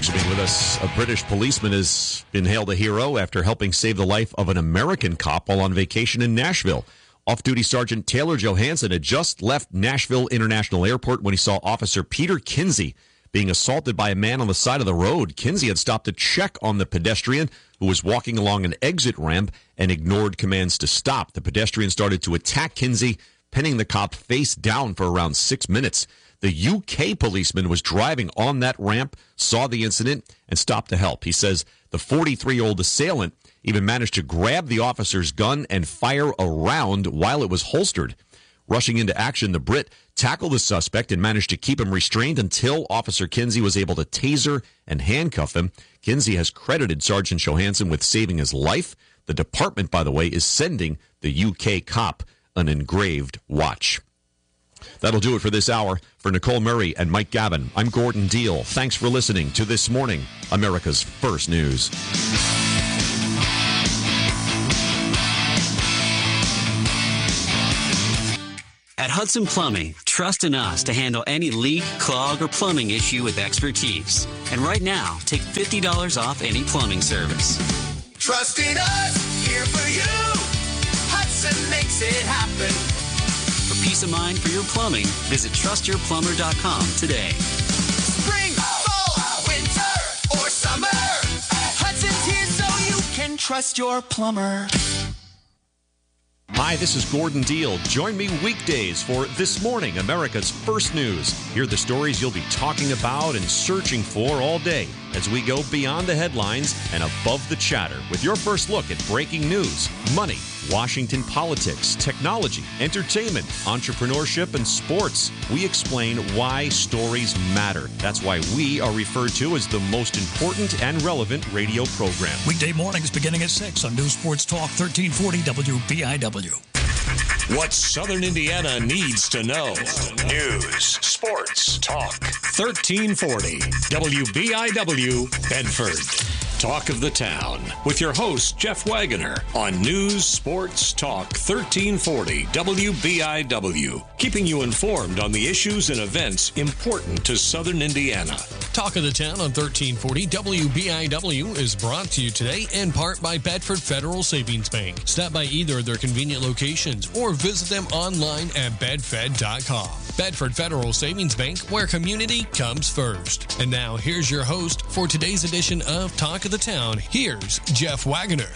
Thanks for being with us. A British policeman has been hailed a hero after helping save the life of an American cop while on vacation in Nashville. Off-duty Sergeant Taylor Johansson had just left Nashville International Airport when he saw Officer Peter Kinsey being assaulted by a man on the side of the road. Kinsey had stopped to check on the pedestrian who was walking along an exit ramp and ignored commands to stop. The pedestrian started to attack Kinsey, pinning the cop face down for around 6 minutes. The UK policeman was driving on that ramp, saw the incident, and stopped to help. He says the 43-year-old assailant even managed to grab the officer's gun and fire a round while it was holstered. Rushing into action, the Brit tackled the suspect and managed to keep him restrained until Officer Kinsey was able to taser and handcuff him. Kinsey has credited Sergeant Johansson with saving his life. The department, by the way, is sending the UK cop an engraved watch. That'll do it for this hour. For Nicole Murray and Mike Gavin, I'm Gordon Deal. Thanks for listening to This Morning, America's First News. At Hudson Plumbing, trust in us to handle any leak, clog, or plumbing issue with expertise. And right now, take $50 off any plumbing service. Trust in us, here for you. Hudson makes it happen. For peace of mind for your plumbing, visit trustyourplumber.com today. Spring, fall, winter, or summer. Hudson's here so you can trust your plumber. Hi, this is Gordon Deal. Join me weekdays for This Morning, America's First News. Hear the stories you'll be talking about and searching for all day as we go beyond the headlines and above the chatter with your first look at breaking news, money, Washington politics, technology, entertainment, entrepreneurship, and sports. We explain why stories matter. That's why we are referred to as the most important and relevant radio program. Weekday mornings beginning at 6 on News Sports Talk 1340 WBIW. What Southern Indiana needs to know. News, sports, talk. 1340 WBIW Bedford. Talk of the Town with your host, Jeff Wagoner, on News, Sports, Talk 1340 WBIW. Keeping you informed on the issues and events important to Southern Indiana. Talk of the Town on 1340 WBIW is brought to you today in part by Bedford Federal Savings Bank. Stop by either of their convenient locations or visit them online at bedfed.com. Bedford Federal Savings Bank, where community comes first. And now, here's your host for today's edition of Talk of the Town. Here's Jeff Wagoner.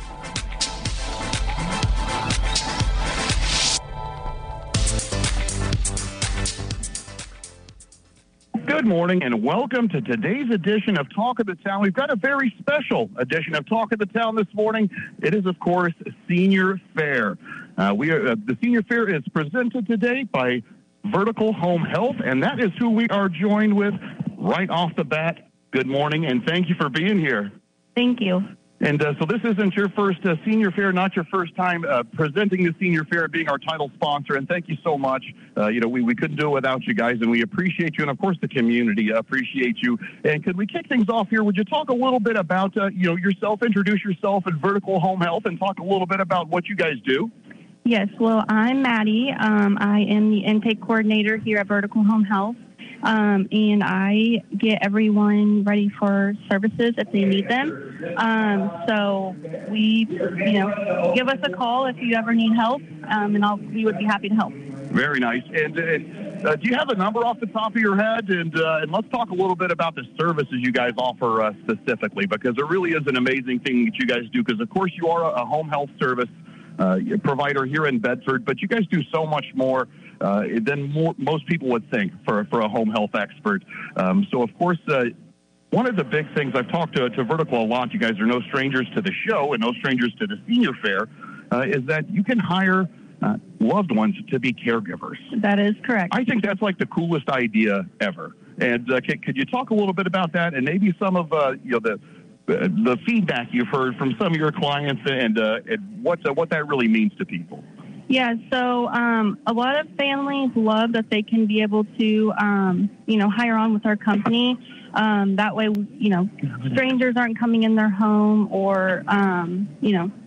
Good morning and welcome to today's edition of Talk of the Town. We've got a very special edition of Talk of the Town this morning. It is, of course, Senior Fair. The Senior Fair is presented today by Vertical Home Health, and that is who we are joined with right off the bat. Good morning, and thank you for being here. Thank you. And so this isn't your first Senior Fair, not your first time presenting the Senior Fair, being our title sponsor, and thank you so much. We couldn't do it without you guys, and we appreciate you, and of course the community appreciates you. And could we kick things off here? Would you talk a little bit about yourself, introduce yourself at Vertical Home Health, and talk a little bit about what you guys do? Yes, well, I'm Maddie. I am the intake coordinator here at Vertical Home Health, and I get everyone ready for services if they need them. So we, give us a call if you ever need help, and we would be happy to help. Very nice. And do you have a number off the top of your head? And let's talk a little bit about the services you guys offer specifically, because it really is an amazing thing that you guys do, because, of course, you are a home health service provider here in Bedford, but you guys do so much more than most people would think for a home health expert. So, of course, one of the big things, I've talked to Vertical a lot, you guys are no strangers to the show and no strangers to the Senior Fair, is that you can hire loved ones to be caregivers. That is correct. I think that's like the coolest idea ever. And could you talk a little bit about that and maybe some of the feedback you've heard from some of your clients and what that really means to people? Yeah, so a lot of families love that they can be able to, hire on with our company. That way, strangers aren't coming in their home or,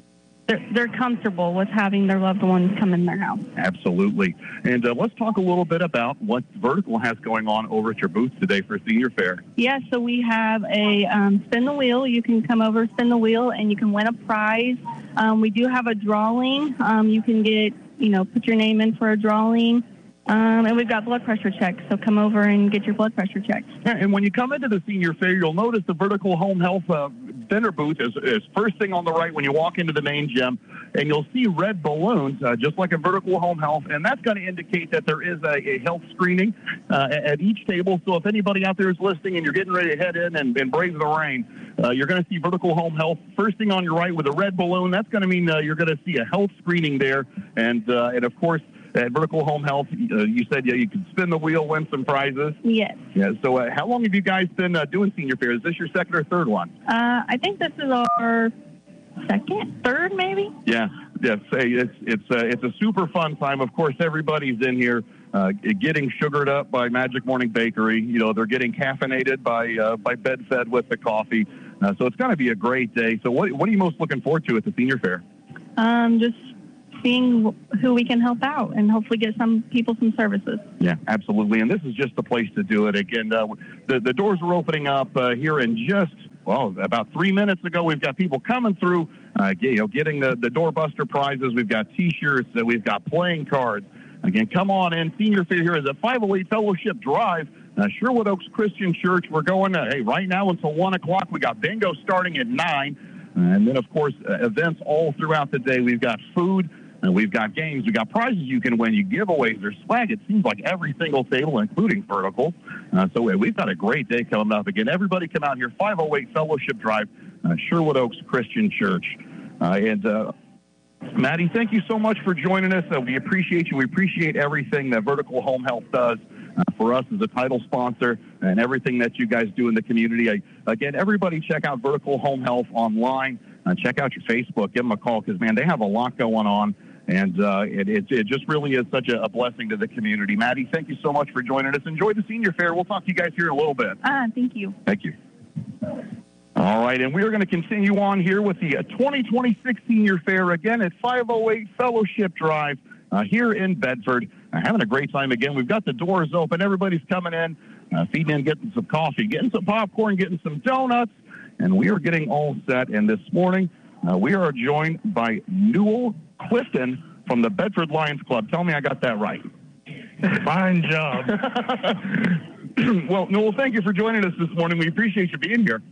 they're comfortable with having their loved ones come in their house. Absolutely. And let's talk a little bit about what Vertical has going on over at your booth today for Senior Fair. Yeah, so we have a spin the wheel. You can come over, spin the wheel, and you can win a prize. We do have a drawing. You can get, put your name in for a drawing. And we've got blood pressure checks, so come over and get your blood pressure checked. Yeah, and when you come into the Senior Fair, you'll notice the Vertical Home Health vendor booth is first thing on the right when you walk into the main gym, and you'll see red balloons, just like a Vertical Home Health, and that's going to indicate that there is a health screening at each table. So if anybody out there is listening and you're getting ready to head in and brave the rain, you're going to see Vertical Home Health first thing on your right with a red balloon. That's going to mean you're going to see a health screening there, and of course, at Vertical Home Health, you said you could spin the wheel, win some prizes. Yes. Yeah. So how long have you guys been doing Senior Fair? Is this your second or third one? I think this is our third maybe. Yeah. Yes. Hey, it's a super fun time. Of course, everybody's in here getting sugared up by Magic Morning Bakery. They're getting caffeinated by Bed Fed with the coffee. So it's going to be a great day. So what are you most looking forward to at the Senior Fair? Just seeing who we can help out and hopefully get some people some services. Yeah, absolutely. And this is just the place to do it. Again, the doors are opening up here in just, about 3 minutes ago. We've got people coming through, getting the doorbuster prizes. We've got T-shirts. We've got playing cards. Again, come on in. Senior Fair here is at 508 Fellowship Drive, Sherwood Oaks Christian Church. We're going, right now until 1 o'clock. We got bingo starting at 9. And then, of course, events all throughout the day. We've got food. We've got games. We've got prizes you can win. You giveaways. There's swag. It seems like every single table, including Vertical. So we've got a great day coming up. Again, everybody come out here, 508 Fellowship Drive, Sherwood Oaks Christian Church. Maddie, thank you so much for joining us. We appreciate you. We appreciate everything that Vertical Home Health does for us as a title sponsor and everything that you guys do in the community. Again, everybody check out Vertical Home Health online. Check out your Facebook. Give them a call because, man, they have a lot going on. And it just really is such a blessing to the community. Maddie, thank you so much for joining us. Enjoy the Senior Fair. We'll talk to you guys here in a little bit. Thank you. Thank you. All right, and we are going to continue on here with the 2026 Senior Fair again at 508 Fellowship Drive here in Bedford. Having a great time again. We've got the doors open. Everybody's coming in, feeding in, getting some coffee, getting some popcorn, getting some donuts, and we are getting all set. And this morning, we are joined by Newell Clifton from the Bedford Lions Club. Tell me I got that right. Fine job. Well, Newell, thank you for joining us this morning. We appreciate you being here.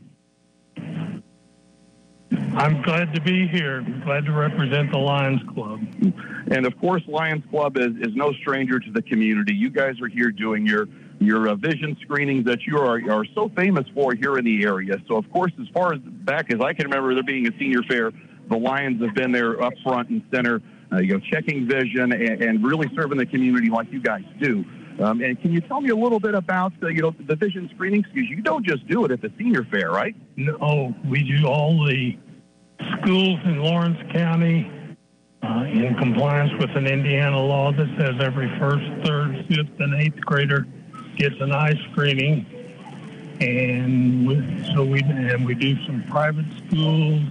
I'm glad to be here. I'm glad to represent the Lions Club. And, of course, Lions Club is no stranger to the community. You guys are here doing your vision screenings that you are so famous for here in the area. So, of course, as far as back as I can remember there being a Senior Fair, the Lions have been there up front and center, checking vision and really serving the community like you guys do. And can you tell me a little bit about the vision screenings? Because you don't just do it at the Senior Fair, right? No, we do all the schools in Lawrence County in compliance with an Indiana law that says every first, third, fifth, and eighth grader gets an eye screening. And we do some private schools,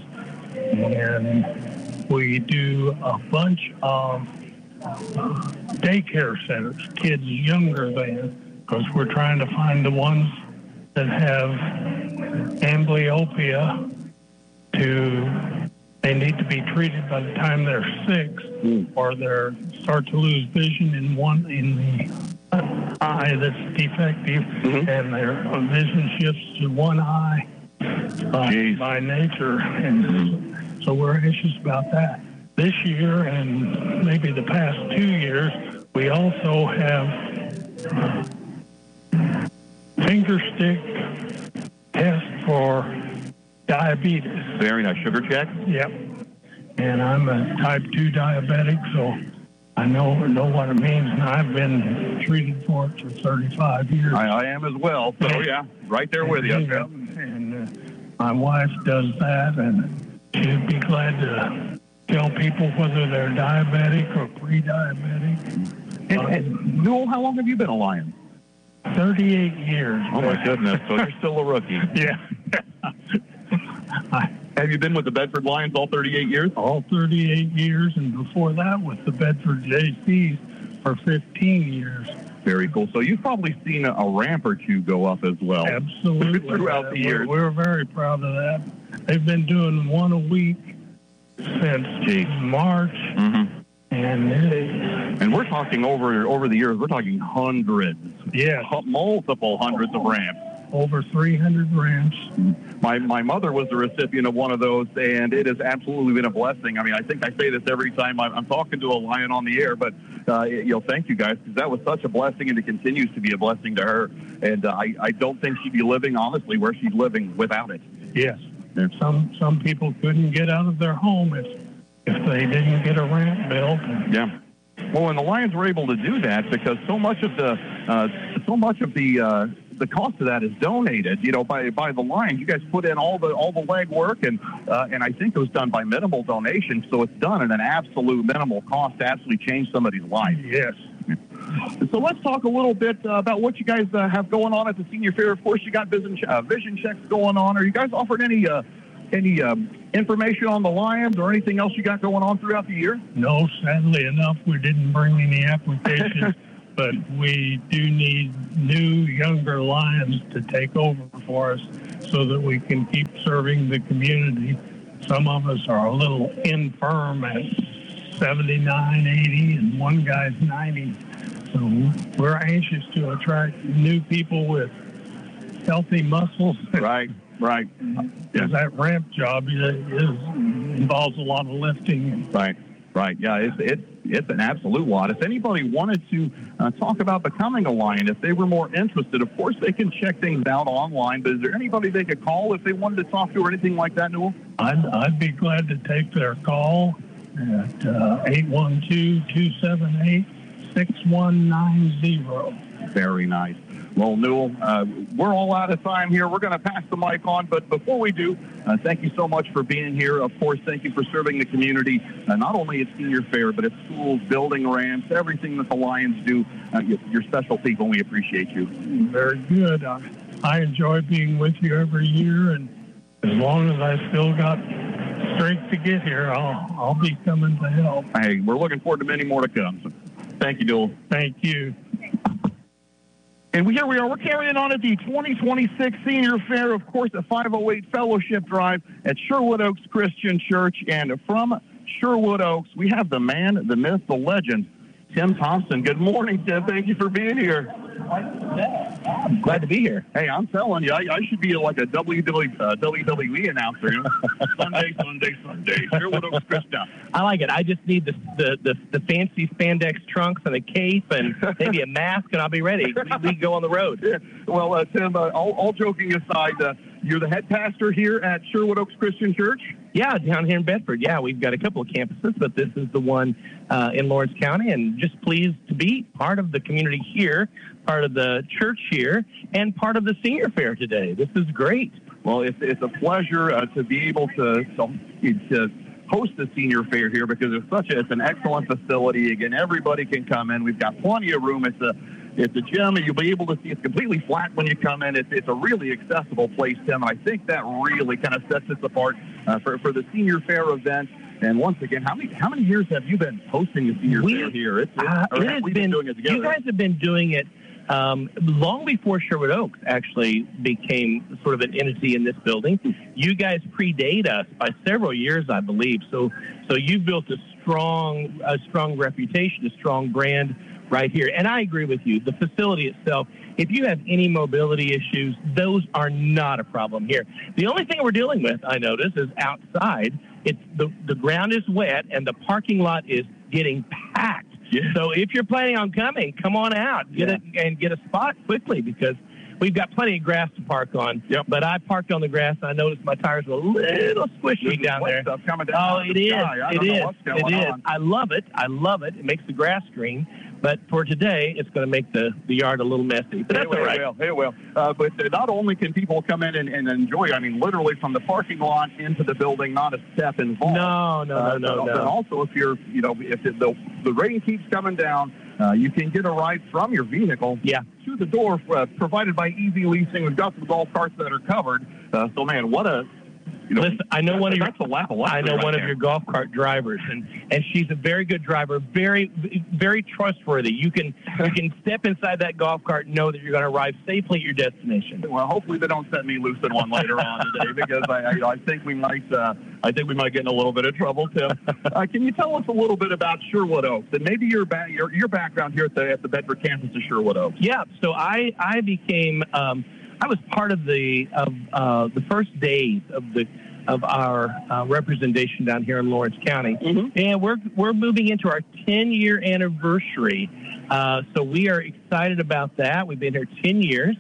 and we do a bunch of daycare centers, kids younger than, because we're trying to find the ones that have amblyopia. They need to be treated by the time they're 6, or they start to lose vision in the eye that's defective, and their vision shifts to one eye by nature, and so we're anxious about that. This year and maybe the past 2 years, we also have finger stick test for diabetes. Very nice. Sugar check? Yep. And I'm a type 2 diabetic, so I know what it means, and I've been treated for it for 35 years. I am as well, so yeah, right there with you. And my wife does that, and she'd be glad to tell people whether they're diabetic or pre-diabetic. And Newell, how long have you been a Lion? 38 years. Oh, my goodness. So you're still a rookie. Yeah. Have you been with the Bedford Lions all 38 years? All 38 years, and before that with the Bedford JCs for 15 years. Very cool. So you've probably seen a ramp or two go up as well. Absolutely. Throughout the years. We're very proud of that. They've been doing one a week since March. Mm-hmm. And we're talking over the years, we're talking hundreds. Yeah. Multiple hundreds of ramps. Over 300 ramps. My mother was the recipient of one of those, and it has absolutely been a blessing. I mean, I think I say this every time I'm talking to a Lion on the air, but thank you guys, because that was such a blessing, and it continues to be a blessing to her. And I don't think she'd be living, honestly, where she's living without it. Yes. Yeah. Some people couldn't get out of their home if they didn't get a ramp built. Yeah. Well, and the Lions were able to do that because so much of the cost of that is donated, by the Lions. You guys put in all the legwork, and I think it was done by minimal donation, so it's done at an absolute minimal cost to actually change somebody's life. Yes. So let's talk a little bit about what you guys have going on at the Senior Fair. Of course, you got vision checks going on. Are you guys offering any information on the Lions or anything else you got going on throughout the year? No, sadly enough, we didn't bring any applications. But we do need new, younger Lions to take over for us so that we can keep serving the community. Some of us are a little infirm at 79, 80, and one guy's 90. So we're anxious to attract new people with healthy muscles. Right. Because that ramp job involves a lot of lifting. Right. Yeah, it's an absolute lot. If anybody wanted to talk about becoming a Lion, if they were more interested, of course they can check things out online. But is there anybody they could call if they wanted to talk to or anything like that, Newell? I'd be glad to take their call at 812-278-6190. Very nice. Well, Newell, we're all out of time here. We're going to pass the mic on, but before we do, thank you so much for being here. Of course, thank you for serving the community, not only at Senior Fair, but at schools, building ramps, everything that the Lions do. You're special people, and we appreciate you. Very good. I enjoy being with you every year, and as long as I still got strength to get here, I'll be coming to help. Hey, we're looking forward to many more to come. So thank you, Newell. Thank you. And here we are. We're carrying on at the 2026 Senior Fair, of course, at 508 Fellowship Drive at Sherwood Oaks Christian Church. And from Sherwood Oaks, we have the man, the myth, the legend, Tim Thompson. Good morning, Tim. Thank you for being here. I'm glad to be here. Hey, I'm telling you, I should be like a WWE announcer. Sunday, Sherwood Oaks Christian. I like it. I just need the fancy spandex trunks and a cape and maybe a mask, and I'll be ready. We go on the road. Yeah. Well, Tim, all joking aside, you're the head pastor here at Sherwood Oaks Christian Church? Yeah, down here in Bedford. Yeah, we've got a couple of campuses, but this is the one in Lawrence County, and just pleased to be part of the community here, part of the church here, and part of the Senior Fair today. This is great. Well, it's a pleasure to be able to host the Senior Fair here because it's an excellent facility. Again, everybody can come in. We've got plenty of room. It's a gym, and you'll be able to see it's completely flat when you come in. It's a really accessible place, Tim, and I think that really kind of sets us apart for the Senior Fair event. And once again, how many years have you been hosting the Senior Fair here? We've been doing it together. You guys have been doing it long before Sherwood Oaks actually became sort of an entity in this building. You guys predate us by several years, I believe. So you've built a strong reputation, a strong brand right here. And I agree with you. The facility itself, if you have any mobility issues, those are not a problem here. The only thing we're dealing with, I notice, is outside. It's the ground is wet and the parking lot is getting packed. Yeah. So if you're planning on coming, come on out, get a spot quickly because we've got plenty of grass to park on. Yep. But I parked on the grass. And I noticed my tires were a little squishy down there. Stuff coming down it is. I love it. It makes the grass green. But for today, it's going to make the yard a little messy. But that's all right. It will. But not only can people come in and enjoy, I mean, literally from the parking lot into the building, not a step involved. No. But also, if you're, if the rain keeps coming down, you can get a ride from your vehicle to the door provided by Easy Leasing. We've got some golf carts that are covered. So, man, what a Listen, I know one of your that's a lap of luck. I know one of your golf cart drivers, and she's a very good driver, very very trustworthy. You can step inside that golf cart and know that you're going to arrive safely at your destination. Well, hopefully they don't set me loose in one later on today, because I think we might get in a little bit of trouble, Tim. Can you tell us a little bit about Sherwood Oaks and maybe your background here at the Bedford campus of Sherwood Oaks? Yeah, so I became I was part of the first days of our representation down here in Lawrence County, and we're moving into our 10-year anniversary. So we are excited about that. We've been here 10 years,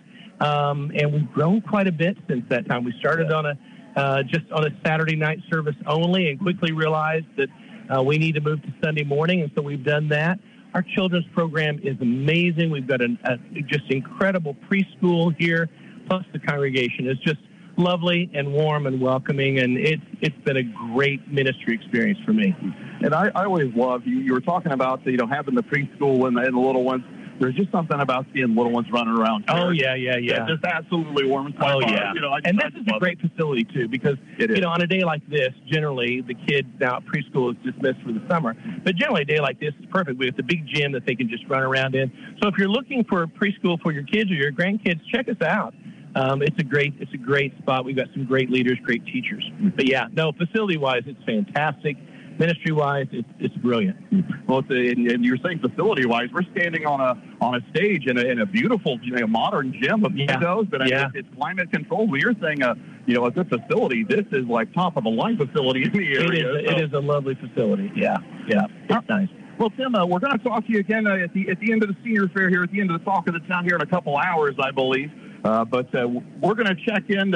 and we've grown quite a bit since that time. We started on just on a Saturday night service only, and quickly realized that we need to move to Sunday morning, and so we've done that. Our children's program is amazing. We've got a just incredible preschool here, plus the congregation is just lovely and warm and welcoming, and it's been a great ministry experience for me. And I always love you were talking about having the preschool and the little ones. There's just something about seeing little ones running around. Oh, yeah. It's just absolutely warms my heart. Yeah. And this is a great facility, too, because, on a day like this, generally the kids now at preschool is dismissed for the summer. But generally a day like this is perfect. We have the big gym that they can just run around in. So if you're looking for a preschool for your kids or your grandkids, check us out. It's a great spot. We've got some great leaders, great teachers. But, facility-wise, it's fantastic. Ministry-wise, it's brilliant. Well, and you're saying facility-wise, we're standing on a stage in a beautiful, modern gym of windows, but it's climate controlled. Well, you're saying a good facility. This is like top of the line facility in the area. It is a lovely facility. Yeah. It's nice. Well, Tim, we're going to talk to you again at the end of the senior fair here, at the end of the Talk of the Town here in a couple hours, I believe. But we're going to check in.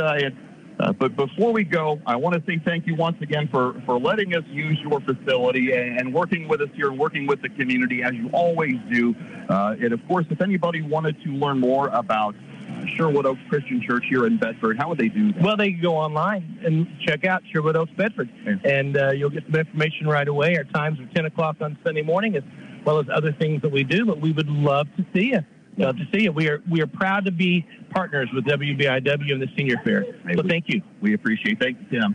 But before we go, I want to say thank you once again for letting us use your facility and working with us here and working with the community, as you always do. And, of course, if anybody wanted to learn more about Sherwood Oaks Christian Church here in Bedford, how would they do that? Well, they can go online and check out Sherwood Oaks Bedford, and you'll get some information right away. Our times are 10 o'clock on Sunday morning, as well as other things that we do, but we would love to see you. We are proud to be partners with WBIW and the Senior Fair. So thank you. We appreciate it. Thank you, Tim.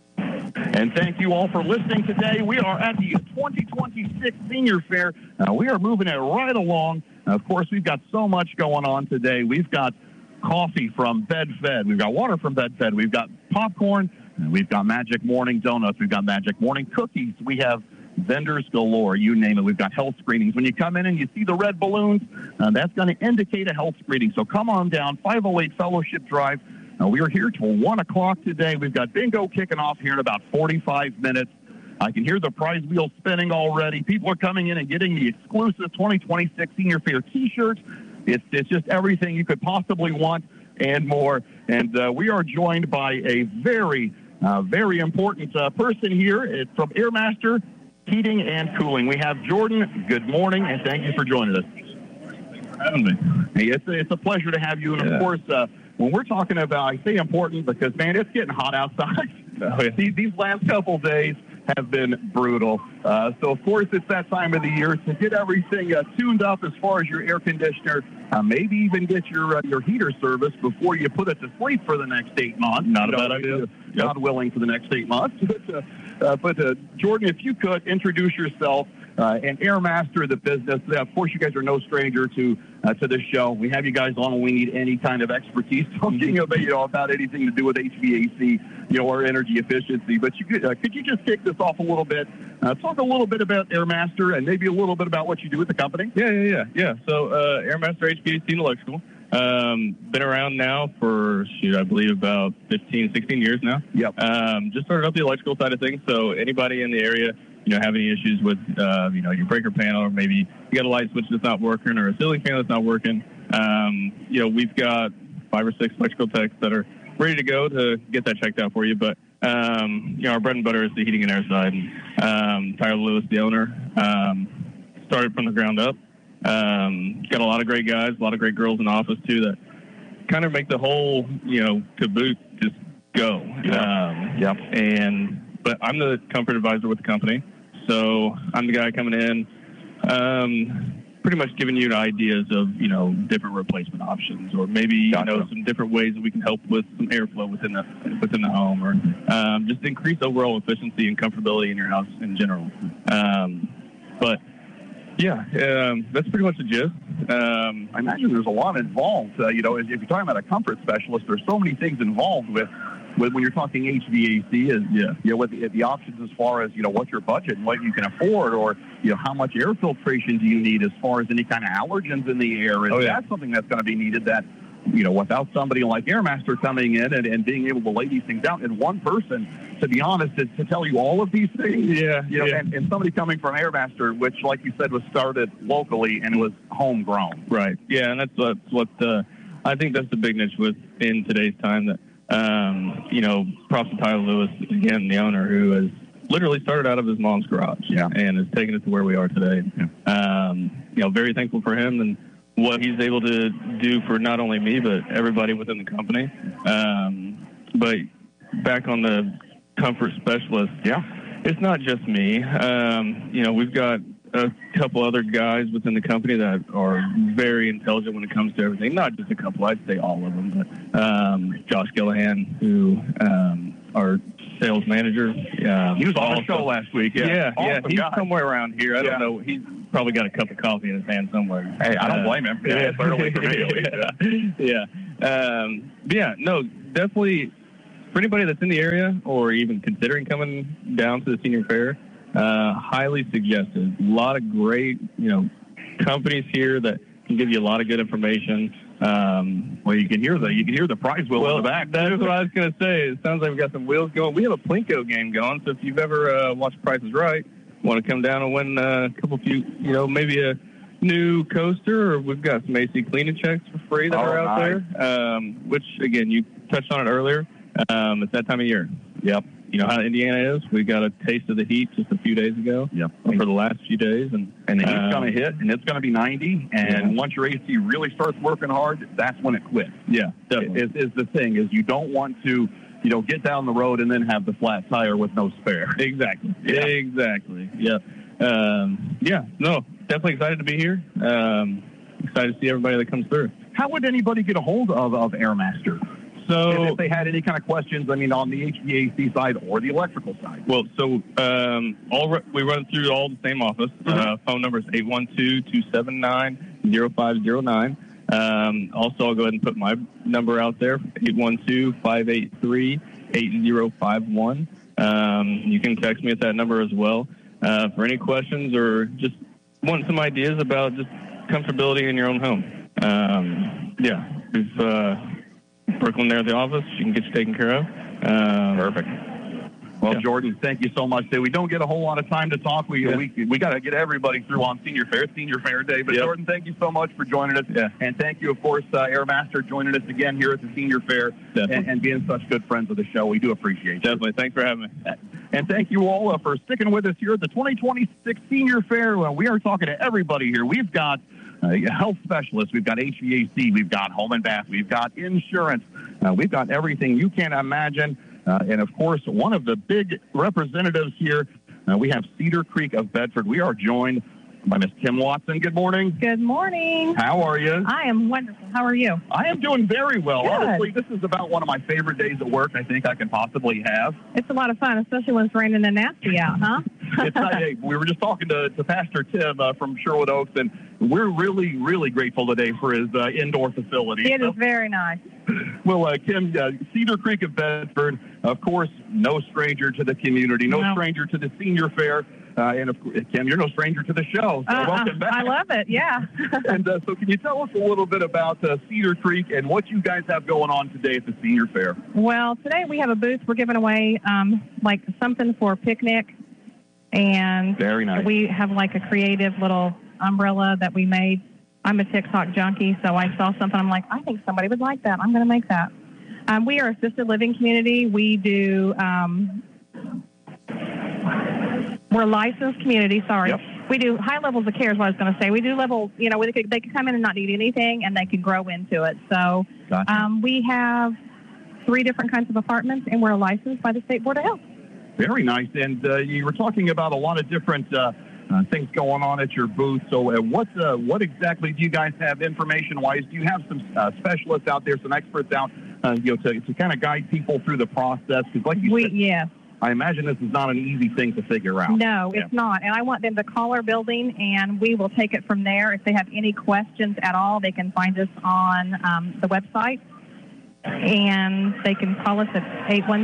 And thank you all for listening today. We are at the 2026 Senior Fair. We are moving it right along. Of course, we've got so much going on today. We've got coffee from BedFed. We've got water from BedFed. We've got popcorn. We've got Magic Morning Donuts. We've got Magic Morning Cookies. We have vendors galore, you name it. We've got health screenings. When you come in and you see the red balloons, that's going to indicate a health screening. So come on down, 508 Fellowship Drive. We are here till 1 o'clock today. We've got bingo kicking off here in about 45 minutes. I can hear the prize wheel spinning already. People are coming in and getting the exclusive 2026 Senior Fair T-shirts. It's just everything you could possibly want and more. And we are joined by a very, very important person here. It's from Airmaster Heating and Cooling. We have Jordan. Good morning, and thank you for joining us. Thanks for having me. Hey, it's a pleasure to have you. And, of course, when we're talking about, I say important because, man, it's getting hot outside. These last couple days have been brutal. So, of course, it's that time of the year to get everything tuned up as far as your air conditioner, maybe even get your heater service before you put it to sleep for the next 8 months. Not a bad idea. God willing, for the next 8 months. But Jordan, if you could introduce yourself and Airmaster, the business. Of course, you guys are no stranger to this show. We have you guys on when we need any kind of expertise talking about anything to do with HVAC, or energy efficiency. But could you just kick this off a little bit? Talk a little bit about Airmaster and maybe a little bit about what you do with the company. Yeah. So Airmaster HVAC and Electrical. Been around now for, I believe about 15, 16 years now. Yep. Just started up the electrical side of things. So anybody in the area, have any issues with, your breaker panel, or maybe you got a light switch that's not working or a ceiling fan that's not working, we've got 5 or 6 electrical techs that are ready to go to get that checked out for you. But, our bread and butter is the heating and air side. Tyler Lewis, the owner, started from the ground up. Got a lot of great guys, a lot of great girls in the office too, that kind of make the whole, caboose just go. But I'm the comfort advisor with the company. So I'm the guy coming in, pretty much giving you ideas of, different replacement options, or maybe, some different ways that we can help with some airflow within the home, or just increase overall efficiency and comfortability in your house in general. That's pretty much the gist. I imagine there's a lot involved. If you're talking about a comfort specialist, there's so many things involved with when you're talking HVAC, with the options as far as, what's your budget and what you can afford, or, how much air filtration do you need as far as any kind of allergens in the air? Is that something that's going to be needed that, without somebody like Airmaster coming in and being able to lay these things out, and one person, to be honest, to tell you all of these things, and somebody coming from Airmaster, which, like you said, was started locally and was homegrown. Right. Yeah, and that's what I think that's the big niche in today's time, that, props to Tyler Lewis, again, the owner, who has literally started out of his mom's garage and has taken it to where we are today. Very thankful for him and what he's able to do for not only me, but everybody within the company. But back on the comfort specialist, it's not just me. We've got a couple other guys within the company that are very intelligent when it comes to everything. Not just a couple, I'd say all of them. But Josh Gillahan, who our sales manager. He was on the show last week. Awesome he's guy. Somewhere around here. I don't know. He's probably got a cup of coffee in his hand somewhere. Hey, I don't blame him. It's early for me. No, definitely for anybody that's in the area or even considering coming down to the senior fair, highly suggested. A lot of great, companies here that can give you a lot of good information. You can hear the prize wheel in the back. That's what I was going to say. It sounds like we've got some wheels going. We have a Plinko game going, so if you've ever watched Price is Right, want to come down and win a maybe a new coaster, or we've got some AC cleaning checks for free that are out there, which, again, you touched on it earlier. It's that time of year. Yep. You know how Indiana is. We got a taste of the heat just a few days ago. Yep. For the last few days, and the heat's going to hit, and it's going to be 90. And once your AC really starts working hard, that's when it quits. Yeah, definitely. Is the thing is you don't want to, get down the road and then have the flat tire with no spare. Exactly. Yeah. Exactly. Yeah. No, definitely excited to be here. Excited to see everybody that comes through. How would anybody get a hold of Airmaster? So, if they had any kind of questions, on the HVAC side or the electrical side. Well, so we run through all the same office. Phone number is 812-279-0509. Also, I'll go ahead and put my number out there, 812-583-8051. You can text me at that number as well for any questions or just want some ideas about just comfortability in your own home. We've Brooklyn there at the office. She can get you taken care of. Perfect. Well, Jordan, thank you so much. We don't get a whole lot of time to talk. We got to get everybody through on Senior Fair Day. But Jordan, thank you so much for joining us. Yeah. And thank you, of course, Airmaster, joining us again here at the Senior Fair and being such good friends of the show. We do appreciate it. Definitely. Thanks for having me. And thank you all for sticking with us here at the 2026 Senior Fair. We are talking to everybody here. We've got health specialists, we've got HVAC, we've got home and bath, we've got insurance, we've got everything you can imagine. And, of course, one of the big representatives here, we have Cedar Creek of Bedford. We are joined by Miss Kim Watson. Good morning. Good morning. How are you? I am wonderful. How are you? I am doing very well. Good. Honestly, this is about one of my favorite days at work I think I can possibly have. It's a lot of fun, especially when it's raining and nasty out, huh? We were just talking to Pastor Tim from Sherwood Oaks, and we're really, really grateful today for his indoor facility. It is very nice. Well, Kim, Cedar Creek of Bedford, of course, no stranger to the community, no stranger to the Senior Fair. And, of course, Kim, you're no stranger to the show, so welcome back. I love it, yeah. And so can you tell us a little bit about Cedar Creek and what you guys have going on today at the Senior Fair? Well, today we have a booth. We're giving away, something for a picnic. And very nice. We have, a creative little umbrella that we made. I'm a TikTok junkie, so I saw something. I'm like, I think somebody would like that. I'm going to make that. We are an assisted living community. We do... we're a licensed community, sorry. Yep. We do high levels of care is what I was going to say. We do level, they can come in and not need anything, and they can grow into it. So we have 3 different kinds of apartments, and we're licensed by the State Board of Health. Very nice. And you were talking about a lot of different things going on at your booth. So what exactly do you guys have information-wise? Do you have some specialists out there, some experts out, to kind of guide people through the process? Because like you said, yeah. I imagine this is not an easy thing to figure out. No, it's not. And I want them to call our building, and we will take it from there. If they have any questions at all, they can find us on the website, and they can call us at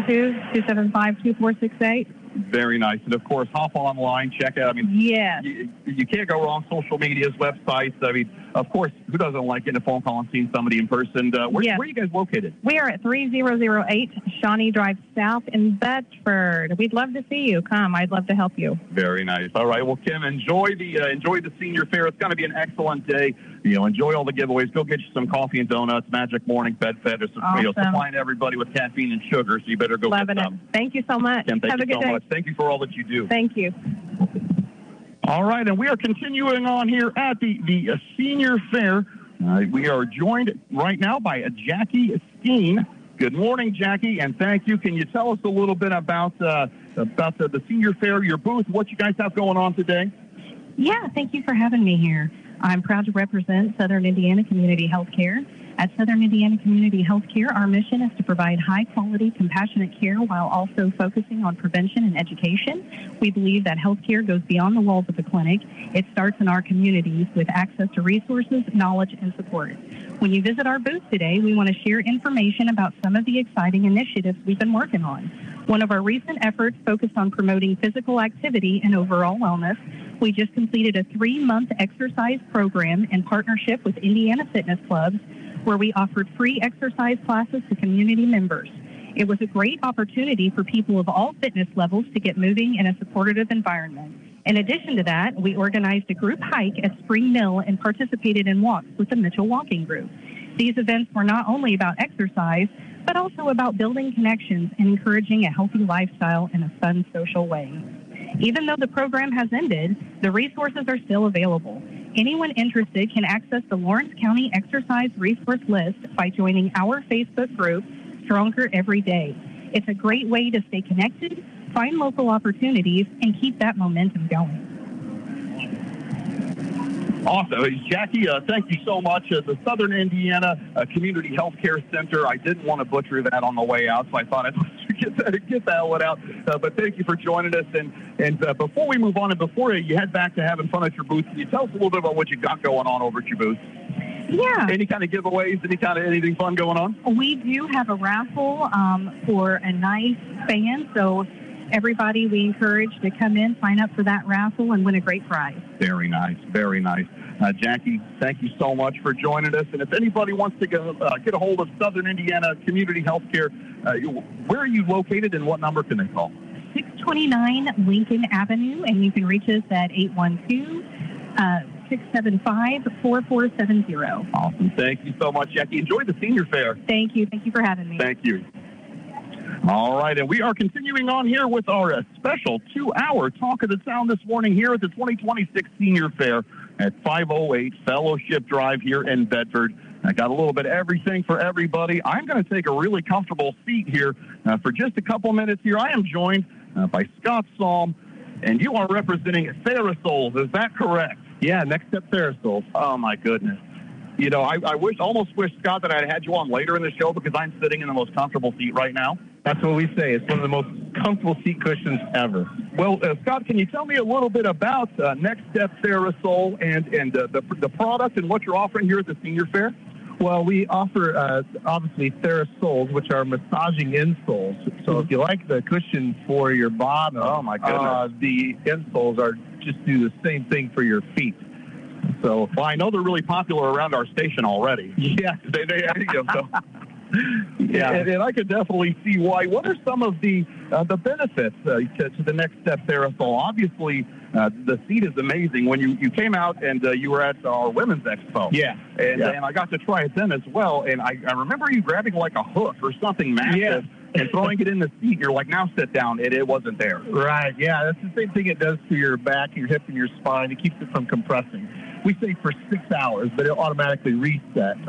812-275-2468. Very nice. And, of course, hop online, check out. I mean, yes. You can't go wrong. Social medias, websites. I mean, of course, who doesn't like getting a phone call and seeing somebody in person? Where are you guys located? We are at 3008 Shawnee Drive South in Bedford. We'd love to see you. Come. I'd love to help you. Very nice. All right. Well, Kim, enjoy the senior fair. It's going to be an excellent day. Enjoy all the giveaways. Go get you some coffee and donuts. Magic Morning Bed-Fed is supplying everybody with caffeine and sugar, so you better go Loving get some. it. Thank you so much. Kim, have a good day. Much. Thank you for all that you do. Thank you. All right, and we are continuing on here at the senior fair. We are joined right now by Jackie Steen. Good morning, Jackie, and thank you. Can you tell us a little bit about the senior fair, your booth, what you guys have going on today? Yeah, thank you for having me here. I'm proud to represent Southern Indiana Community Healthcare. At Southern Indiana Community Healthcare, our mission is to provide high-quality, compassionate care while also focusing on prevention and education. We believe that healthcare goes beyond the walls of the clinic. It starts in our communities with access to resources, knowledge, and support. When you visit our booth today, we want to share information about some of the exciting initiatives we've been working on. One of our recent efforts focused on promoting physical activity and overall wellness. We just completed a 3-month exercise program in partnership with Indiana Fitness Clubs, where we offered free exercise classes to community members. It was a great opportunity for people of all fitness levels to get moving in a supportive environment. In addition to that, we organized a group hike at Spring Mill and participated in walks with the Mitchell Walking Group. These events were not only about exercise, but also about building connections and encouraging a healthy lifestyle in a fun, social way. Even though the program has ended, the resources are still available. Anyone interested can access the Lawrence County Exercise Resource List by joining our Facebook group, Stronger Every Day. It's a great way to stay connected, find local opportunities, and keep that momentum going. Awesome. Jackie, thank you so much. The Southern Indiana Community Healthcare Center, I didn't want to butcher that on the way out, so I thought I'd get that one out. But thank you for joining us. And before we move on and before you head back to having fun at your booth, can you tell us a little bit about what you got going on over at your booth? Yeah. Any kind of giveaways, anything fun going on? We do have a raffle for a nice fan, so everybody we encourage to come in, sign up for that raffle, and win a great prize. Very nice, very nice. Jackie, thank you so much for joining us. And if anybody wants to get a hold of Southern Indiana Community Healthcare, where are you located and what number can they call? 629 Lincoln Avenue, and you can reach us at 812-675-4470. Awesome. Thank you so much, Jackie. Enjoy the senior fair. Thank you. Thank you for having me. Thank you. All right, and we are continuing on here with our special 2-hour Talk of the Town this morning here at the 2026 Senior Fair at 508 Fellowship Drive here in Bedford. I got a little bit of everything for everybody. I'm going to take a really comfortable seat here for just a couple minutes here. I am joined by Scott Salm, and you are representing Therasols. Is that correct? Yeah, Next Step Therasols. Oh, my goodness. You know, I almost wish, Scott, that I had you on later in the show because I'm sitting in the most comfortable seat right now. That's what we say. It's one of the most comfortable seat cushions ever. Well, Scott, can you tell me a little bit about Next Step Therasol and the product and what you're offering here at the Senior Fair? Well, we offer, obviously, Therasols, which are massaging insoles. So if you like the cushion for your bottom, oh my goodness, the insoles are just do the same thing for your feet. So, well, I know they're really popular around our station already. Yeah, they so. Yeah, and I could definitely see why. What are some of the benefits to the Next Step Therasol? Obviously, the seat is amazing. When you came out and you were at our Women's Expo. Yeah. And I got to try it then as well. And I remember you grabbing like a hook or something massive. Yeah. And throwing it in the seat, you're like, now sit down, and it wasn't there. Right, yeah, that's the same thing it does to your back, your hip, and your spine. It keeps it from compressing. We say for 6 hours, but it automatically resets.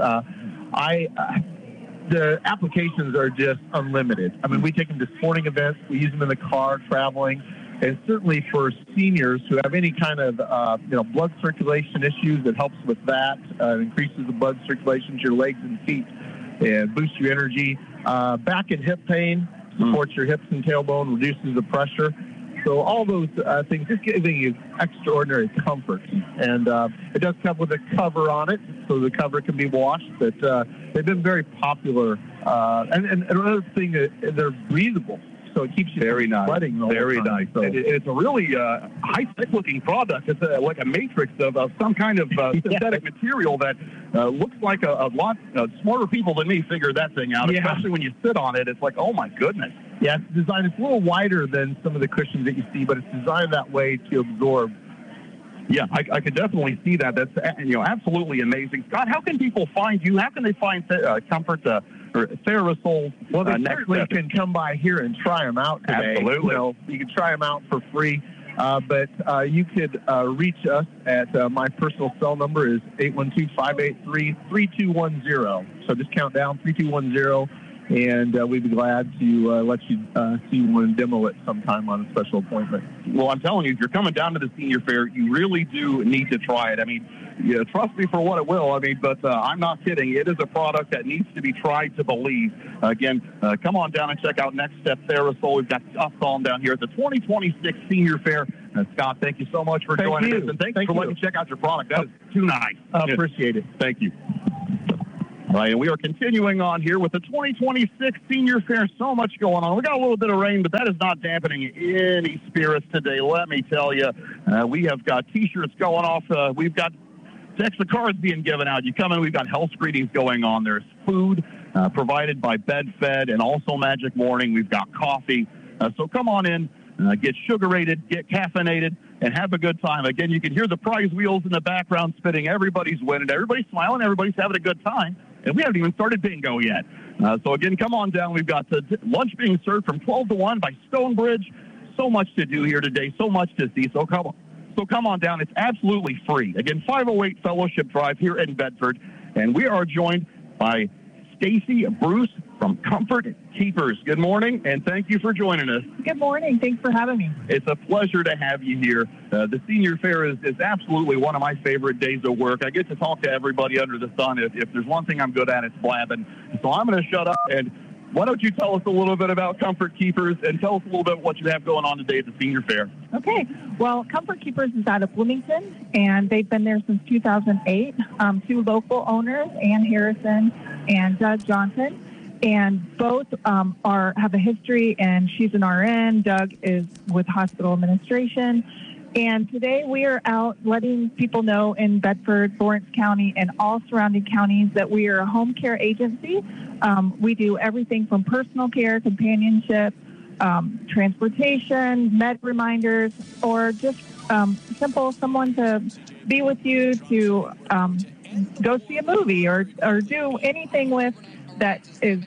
The applications are just unlimited. I mean, we take them to sporting events. We use them in the car, traveling. And certainly for seniors who have any kind of, blood circulation issues, it helps with that. Increases the blood circulation to your legs and feet and boosts your energy. Back and hip pain, supports your hips and tailbone, reduces the pressure. So all those things just giving you extraordinary comfort. And it does come with a cover on it, so the cover can be washed. But they've been very popular. And another thing, they're breathable. So it keeps you very nice. Sweating Very nice. So It's a really high-tech looking product. It's like a matrix of some kind of synthetic material that looks like a lot smarter people than me figured that thing out, especially when you sit on it. It's like, oh, my goodness. Yeah, it's designed. It's a little wider than some of the cushions that you see, but it's designed that way to absorb. Yeah, I could definitely see that. That's absolutely amazing. Scott, how can people find you? How can they find Comfort or TheraSol? Well, they certainly can come by here and try them out today. Absolutely. You can try them out for free. But you could reach us at my personal cell number is 812-583-3210. So just count down 3210. And we'd be glad to let you see one and demo it sometime on a special appointment. Well, I'm telling you, if you're coming down to the senior fair, you really do need to try it. I mean, trust me for what it will. I mean, but I'm not kidding. It is a product that needs to be tried to believe. Again, come on down and check out Next Step TheraSol. We've got Scott Salm down here at the 2026 Senior Fair. Scott, thank you so much for joining us, and thanks for letting me check out your product. That is too nice. Appreciate it. Thank you. All right, and we are continuing on here with the 2026 Senior Fair. So much going on. We got a little bit of rain, but that is not dampening any spirits today. Let me tell you, we have got T-shirts going off. We've got extra cards being given out. You come in, we've got health screenings going on. There's food provided by BedFed and also Magic Morning. We've got coffee. So come on in, get sugar-rated, get caffeinated, and have a good time. Again, you can hear the prize wheels in the background spinning. Everybody's winning. Everybody's smiling. Everybody's having a good time. And we haven't even started bingo yet. So, again, come on down. We've got the lunch being served from 12 to 1 by Stonebridge. So much to do here today, so much to see. So come on down. It's absolutely free. Again, 508 Fellowship Drive here in Bedford. And we are joined by Stacy Bruce from Comfort Keepers. Good morning, and thank you for joining us. Good morning. Thanks for having me. It's a pleasure to have you here. The Senior Fair is absolutely one of my favorite days of work. I get to talk to everybody under the sun. If there's one thing I'm good at, it's blabbing. So I'm going to shut up, and why don't you tell us a little bit about Comfort Keepers and tell us a little bit what you have going on today at the Senior Fair. Okay. Well, Comfort Keepers is out of Bloomington, and they've been there since 2008. Two local owners, Ann Harrison and Doug Johnson. And both have a history, and she's an RN. Doug is with hospital administration. And today we are out letting people know in Bedford, Lawrence County, and all surrounding counties that we are a home care agency. We do everything from personal care, companionship, transportation, med reminders, or just simple someone to be with you to go see a movie or do anything with that is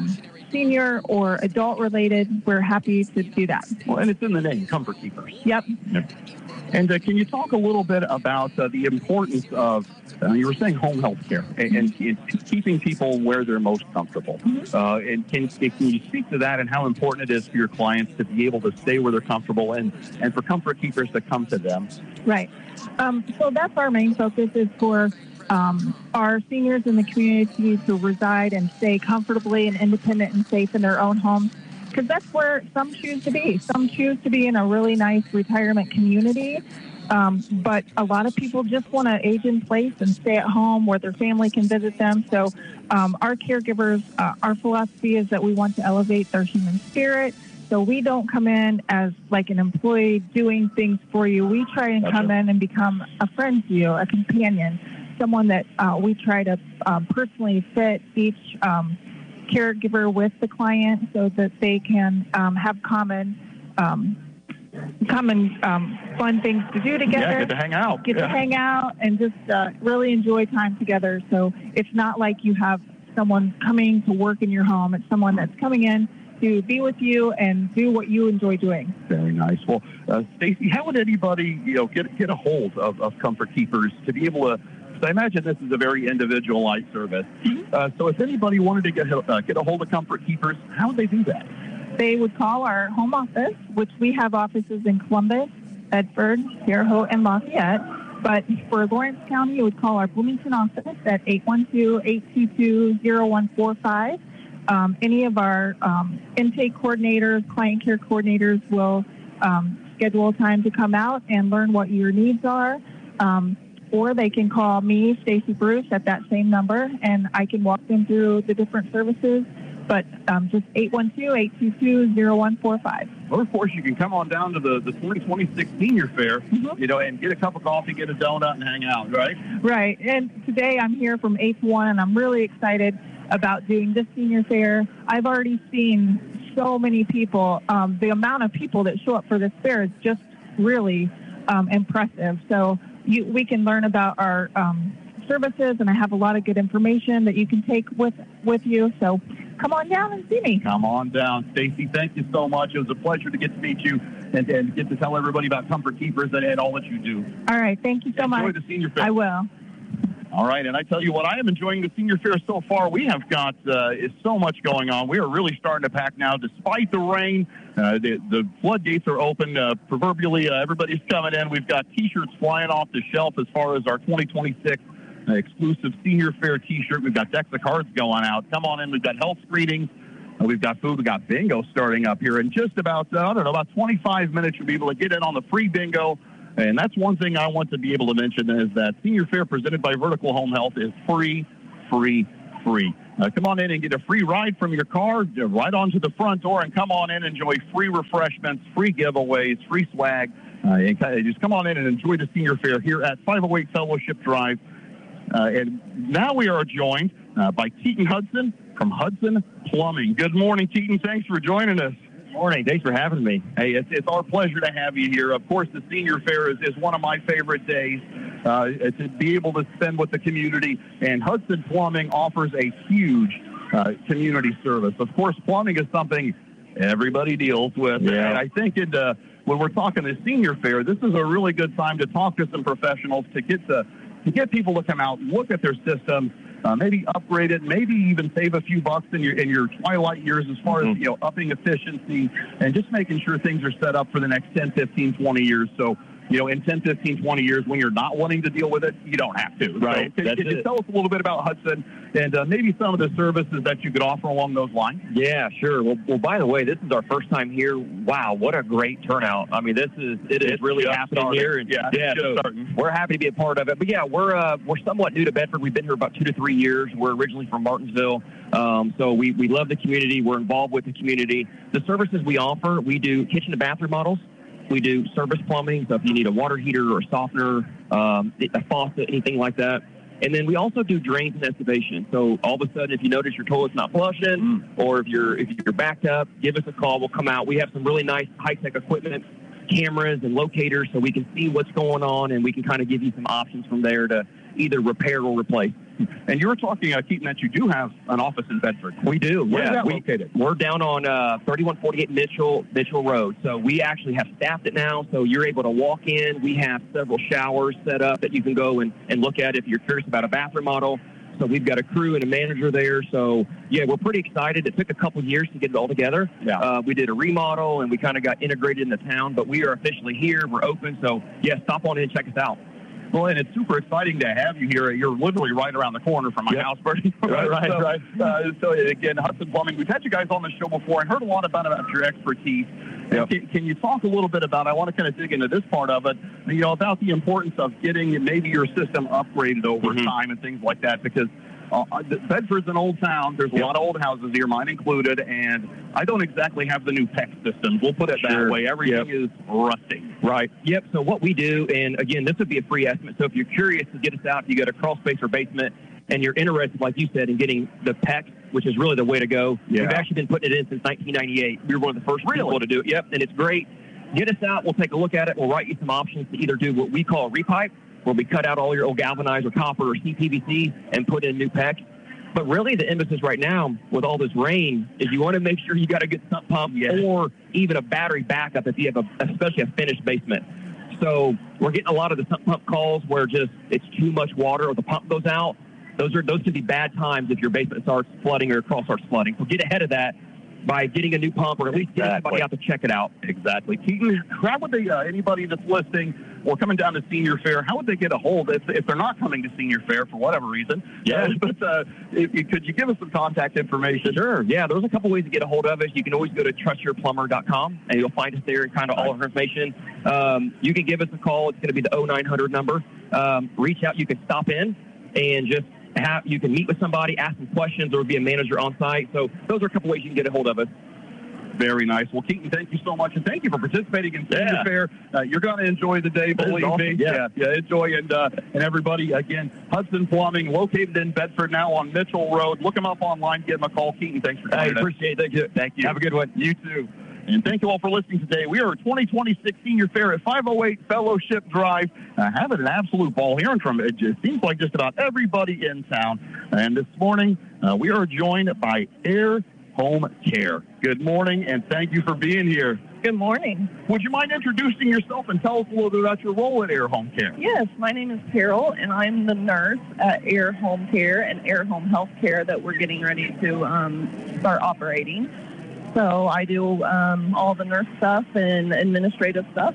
senior or adult related. We're happy to do that. Well, and it's in the name, Comfort Keepers. Yep. And can you talk a little bit about the importance of, you were saying home health care and keeping people where they're most comfortable. And can you speak to that and how important it is for your clients to be able to stay where they're comfortable and for Comfort Keepers to come to them? Right. So that's our main focus is for our seniors in the community to reside and stay comfortably and independent and safe in their own homes, because that's where some choose to be. Some choose to be in a really nice retirement community, but a lot of people just want to age in place and stay at home where their family can visit them. So our caregivers, our philosophy is that we want to elevate their human spirit. So we don't come in as like an employee doing things for you. We try and come in and become a friend to you, a companion, someone that we try to personally fit each caregiver with the client so that they can have common fun things to do together. Yeah, get to hang out. Get to hang out and just really enjoy time together. So it's not like you have someone coming to work in your home. It's someone that's coming in to be with you and do what you enjoy doing. Very nice. Well, Stacy, how would anybody get a hold of Comfort Keepers to be able to? I imagine this is a very individualized service. So if anybody wanted to get a hold of Comfort Keepers, how would they do that? they would call our home office, which we have offices in Columbus, Bedford, Terre Haute, and Lafayette. But for Lawrence County, you would call our Bloomington office at 812-822-0145. Any of our intake coordinators, client care coordinators will schedule a time to come out and learn what your needs are. Or they can call me, Stacey Bruce, at that same number, and I can walk them through the different services. But just 812-822-0145. Well, of course, you can come on down to the 2026 Senior Fair, and get a cup of coffee, get a donut, and hang out, right? Right. And today I'm here from 8 to 1, and I'm really excited about doing this Senior Fair. I've already seen so many people. The amount of people that show up for this fair is just really impressive. So we can learn about our services, and I have a lot of good information that you can take with you. So come on down and see me. Come on down. Stacey, thank you so much. It was a pleasure to get to meet you and get to tell everybody about Comfort Keepers and all that you do. All right. Thank you so much. Enjoy the Senior Fair. I will. All right, and I tell you what, I am enjoying the Senior Fair so far. We have got is so much going on. We are really starting to pack now, despite the rain. The floodgates are open. Proverbially, everybody's coming in. We've got T-shirts flying off the shelf as far as our 2026 exclusive Senior Fair T-shirt. We've got decks of cards going out. Come on in. We've got health screenings. We've got food. We've got bingo starting up here in just about, about 25 minutes. You'll be able to get in on the free bingo. And that's one thing I want to be able to mention is that Senior Fair presented by Vertical Home Health is free. Come on in and get a free ride from your car right onto the front door, and come on in and enjoy free refreshments, free giveaways, free swag. And just come on in and enjoy the Senior Fair here at 508 Fellowship Drive. And now we are joined by Teton Hudson from Hudson Plumbing. Good morning, Teton. Thanks for joining us. Morning. Thanks for having me. Hey, it's our pleasure to have you here. Of course, the Senior Fair is one of my favorite days to be able to spend with the community. And Hudson Plumbing offers a huge community service. Of course, plumbing is something everybody deals with. Yeah. And I think when we're talking the Senior Fair, this is a really good time to talk to some professionals, to get people to come out, look at their systems, maybe upgrade it, maybe even save a few bucks in your twilight years as far as, upping efficiency and just making sure things are set up for the next 10, 15, 20 years. So, in 10, 15, 20 years, when you're not wanting to deal with it, you don't have to. Right. So can you tell us a little bit about Hudson and maybe some of the services that you could offer along those lines? Yeah, sure. Well, by the way, this is our first time here. Wow, what a great turnout. I mean, it is really happening here. And so we're happy to be a part of it. But yeah, we're somewhat new to Bedford. We've been here about 2 to 3 years. We're originally from Martinsville. So we love the community. We're involved with the community. The services we offer, we do kitchen and bathroom models. We do service plumbing, so if you need a water heater or a softener, a faucet, anything like that. And then we also do drains and excavation. So all of a sudden, if you notice your toilet's not flushing, or if you're backed up, give us a call. We'll come out. We have some really nice high-tech equipment, cameras and locators, so we can see what's going on, and we can kind of give you some options from there to either repair or replace. And you were talking, Keaton, that you do have an office in Bedford. We do. Where is that located? We're down on 3148 Mitchell Road. So we actually have staffed it now, so you're able to walk in. We have several showers set up that you can go and look at if you're curious about a bathroom model. So we've got a crew and a manager there. So, yeah, we're pretty excited. It took a couple years to get it all together. Yeah. We did a remodel, and we kind of got integrated in the town. But we are officially here. We're open. So, yeah, stop on in and check us out. Well, and it's super exciting to have you here. You're literally right around the corner from my house, Bertie. Right. So, again, Hudson Plumbing, we've had you guys on the show before and heard a lot about your expertise. Yep. Can you talk a little bit about, I want to kind of dig into this part of it, about the importance of getting maybe your system upgraded over time and things like that, because Bedford's an old town. There's a lot of old houses here, mine included, and I don't exactly have the new PEX systems. We'll put it that way. Everything is rusting. Right. Yep. So what we do, and again, this would be a free estimate. So if you're curious to get us out, you go to crawl space or basement, and you're interested, like you said, in getting the PEX, which is really the way to go. Yeah. We've actually been putting it in since 1998. We were one of the first people to do it. Yep. And it's great. Get us out. We'll take a look at it. We'll write you some options to either do what we call a repipe, where we cut out all your old galvanized or copper or CPVC and put in new PEX. But really the emphasis right now with all this rain is you want to make sure you got a good sump pump or even a battery backup if you have especially a finished basement. So we're getting a lot of the sump pump calls where just it's too much water or the pump goes out. Those can be bad times if your basement starts flooding or your crawl starts flooding. So get ahead of that. by getting a new pump, or at least getting somebody out to check it out. Exactly. Keaton, how would they, anybody that's listening or coming down to Senior Fair, how would they get a hold if they're not coming to Senior Fair for whatever reason? Yeah. But could you give us some contact information? Sure. Yeah, there's a couple ways to get a hold of us. You can always go to trustyourplumber.com, and you'll find us there and kind of all of our information. You can give us a call. It's going to be the 0900 number. Reach out. You can stop in and just you can meet with somebody, ask some questions, or be a manager on site. So those are a couple ways you can get a hold of us. Very nice. Well, Keaton, thank you so much, and thank you for participating in Senior Fair. You're going to enjoy the day, believe me. Yeah, enjoy. And everybody, again, Hudson Plumbing, located in Bedford now on Mitchell Road. Look them up online. Give them a call. Keaton, thanks for joining us. I appreciate it. Thank you. Have a good one. You too. And thank you all for listening today. We are at 2026 Senior Fair at 508 Fellowship Drive, having an absolute ball, hearing from it seems like just about everybody in town. And this morning, we are joined by Air Home Care. Good morning, and thank you for being here. Good morning. Would you mind introducing yourself and tell us a little bit about your role at Air Home Care? Yes, my name is Carol, and I'm the nurse at Air Home Care and Air Home Health Care that we're getting ready to start operating. So I do all the nurse stuff and administrative stuff.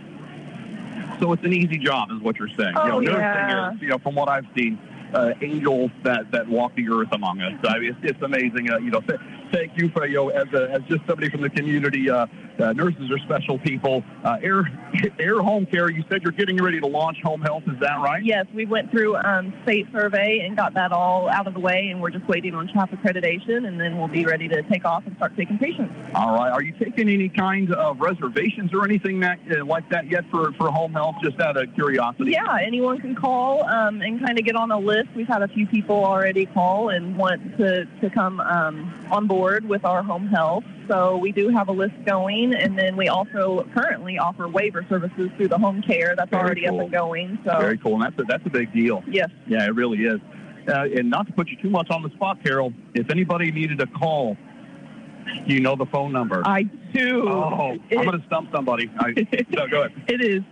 So it's an easy job, is what you're saying. Oh, nursing is, from what I've seen, angels that walk the earth among us. I mean, it's amazing. Thank you for as just somebody from the community. Nurses are special people. Air Home Care. You said you're getting ready to launch home health. Is that right? Yes, we went through state survey and got that all out of the way, and we're just waiting on CHOP accreditation, and then we'll be ready to take off and start taking patients. All right. Are you taking any kind of reservations or anything like that yet for home health? Just out of curiosity. Yeah, anyone can call and kind of get on a list. We've had a few people already call and want to come on board with our home health. So we do have a list going, and then we also currently offer waiver services through the home care. That's already up and going. So very cool, and that's a big deal. Yes. Yeah, it really is. And not to put you too much on the spot, Carol, if anybody needed a call, you know the phone number. I do. Oh, I'm going to stump somebody. No, go ahead. It is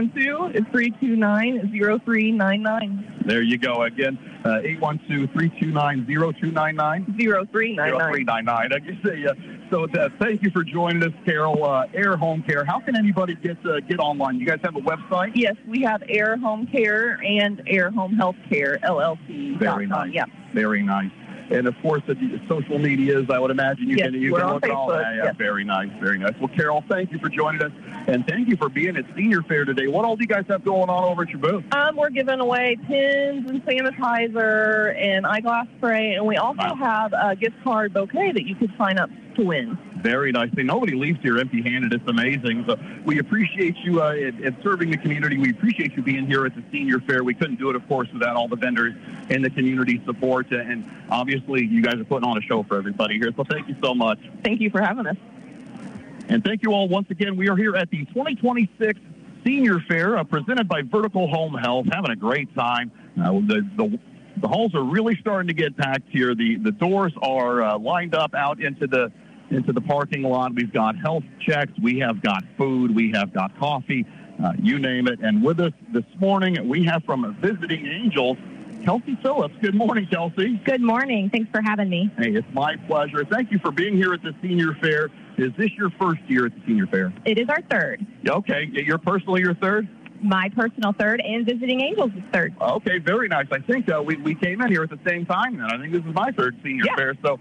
812-329-0399. There you go. Again, 812-329-0299. 0399. I can say, so thank you for joining us, Carol. Air Home Care. How can anybody get online? You guys have a website? Yes, we have Air Home Care and Air Home Health Care, LLC. Very nice. Yeah. Very nice. And, of course, the social medias, I would imagine you can look at all that. Yeah, very nice, very nice. Well, Carol, thank you for joining us, and thank you for being at Senior Fair today. What all do you guys have going on over at your booth? We're giving away pins and sanitizer and eyeglass spray, and we also have a gift card bouquet that you could sign up to win. Very nice. Nobody leaves here empty-handed. It's amazing. So we appreciate you in serving the community. We appreciate you being here at the Senior Fair. We couldn't do it, of course, without all the vendors and the community support. And obviously, you guys are putting on a show for everybody here. So thank you so much. Thank you for having us. And thank you all once again. We are here at the 2026 Senior Fair presented by Vertical Home Health. Having a great time. The halls are really starting to get packed here. The doors are lined up out into the parking lot. We've got health checks. We have got food. We have got coffee. You name it. And with us this morning, we have from Visiting Angels, Kelsey Phillips. Good morning, Kelsey. Good morning. Thanks for having me. Hey, it's my pleasure. Thank you for being here at the Senior Fair. Is this your first year at the Senior Fair? It is our third. Okay. You're personally your third? My personal third, and Visiting Angels is third. Okay, very nice. I think we came in here at the same time, and I think this is my third Senior Fair. So,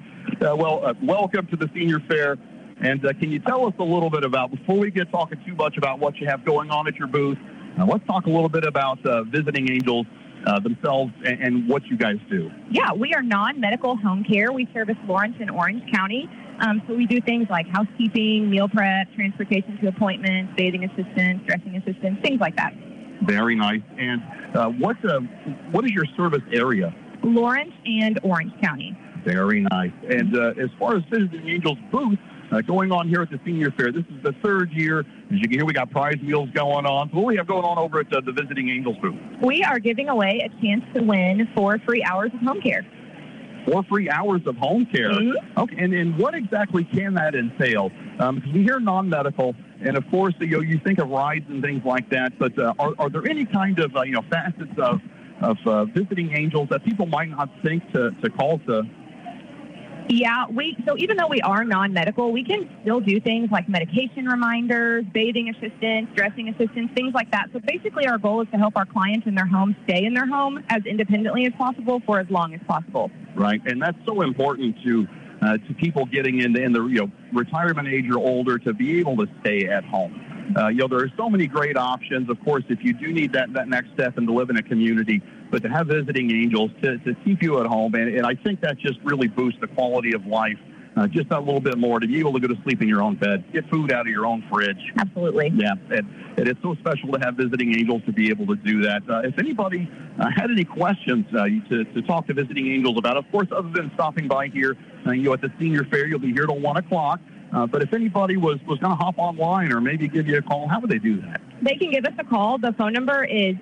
welcome to the Senior Fair. And can you tell us a little bit about, before we get talking too much about what you have going on at your booth, let's talk a little bit about Visiting Angels themselves and what you guys do. Yeah, we are non-medical home care. We service Lawrence and Orange County. So we do things like housekeeping, meal prep, transportation to appointments, bathing assistance, dressing assistance, things like that. Very nice. And what is your service area? Lawrence and Orange County. Very nice. And as far as Visiting Angels booth, going on here at the Senior Fair, this is the third year. As you can hear, we got prize wheels going on. So what do we have going on over at the Visiting Angels booth? We are giving away a chance to win 4 free hours of home care. 4 free hours of home care. Mm-hmm. Okay, and what exactly can that entail? Because we hear non-medical, and of course, you think of rides and things like that. But are there any kind of facets of Visiting Angels that people might not think to call to Yeah, so even though we are non-medical, we can still do things like medication reminders, bathing assistance, dressing assistance, things like that. So basically our goal is to help our clients in their home stay in their home as independently as possible for as long as possible. Right, and that's so important to people getting in the retirement age or older to be able to stay at home. There are so many great options. Of course, if you do need that next step and to live in a community, but to have visiting angels to keep you at home, and I think that just really boosts the quality of life just a little bit more, to be able to go to sleep in your own bed, get food out of your own fridge. Absolutely. Yeah, and it's so special to have visiting angels to be able to do that. If anybody had any questions to talk to visiting angels about, of course, other than stopping by here, at the senior fair, you'll be here till 1 o'clock. But if anybody was going to hop online or maybe give you a call, how would they do that? They can give us a call. The phone number is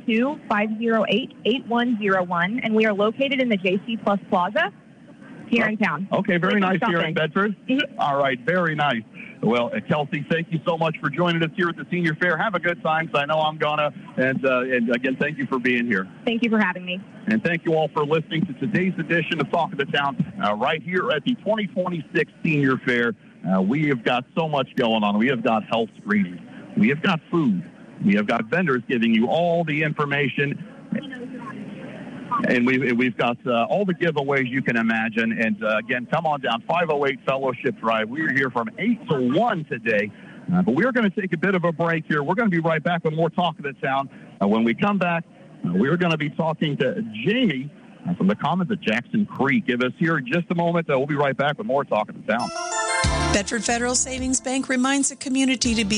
812-508-8101, and we are located in the JC Plus Plaza here in town. Okay, very nice here in Bedford. Mm-hmm. All right, very nice. Well, Kelsey, thank you so much for joining us here at the Senior Fair. Have a good time, because I know I'm gonna. And again, thank you for being here. Thank you for having me. And thank you all for listening to today's edition of Talk of the Town, right here at the 2026 Senior Fair. We have got so much going on. We have got health screenings. We have got food. We have got vendors giving you all the information. And we've got all the giveaways you can imagine. And, again, come on down, 508 Fellowship Drive. We're here from 8 to 1 today. But we're going to take a bit of a break here. We're going to be right back with more Talk of the Town. When we come back, we're going to be talking to Jamie from the Commons at Jackson Creek. Give us here in just a moment. We'll be right back with more Talk of the Town. Bedford Federal Savings Bank reminds the community to be